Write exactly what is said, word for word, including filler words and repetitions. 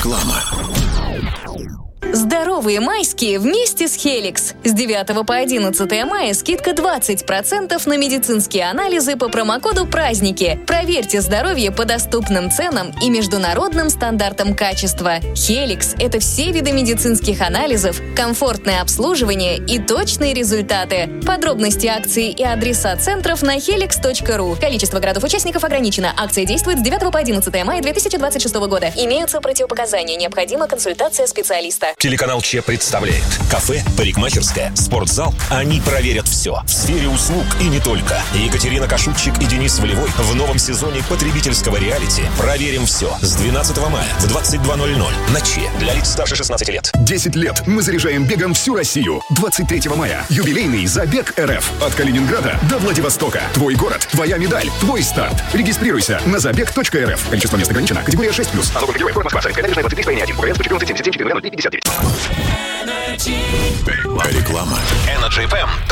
Реклама. Здоровые майские вместе с Helix. С девятого по одиннадцатое мая скидка двадцать процентов на медицинские анализы по промокоду «Праздники». Проверьте здоровье по доступным ценам и международным стандартам качества. Helix – это все виды медицинских анализов, комфортное обслуживание и точные результаты. Подробности акции и адреса центров на helix точка ру. Количество городов-участников ограничено. Акция действует с девятого по одиннадцатое мая две тысячи двадцать шестого года. Имеются противопоказания. Необходима консультация специалиста. Телеканал Че представляет. Кафе, парикмахерская, спортзал. Они проверят все. В сфере услуг и не только. Екатерина Кашубчик и Денис Волевой в новом сезоне потребительского реалити «Проверим все» с двенадцатого мая в двадцать два ноль ноль на Че для лиц старше шестнадцати лет. десять лет мы заряжаем бегом всю Россию. двадцать третьего мая. Юбилейный Забег РФ. От Калининграда до Владивостока. Твой город, твоя медаль, твой старт. Регистрируйся на забег точка эр эф. Количество мест ограничено. Категория шесть плюс. Налоговый герой. Город Москва. Сайт Набережная двадцать три, один. КВН сто четырнадцать семьдесят семь четыре ноль пятьдесят девять. Реклама. Energy эф эм.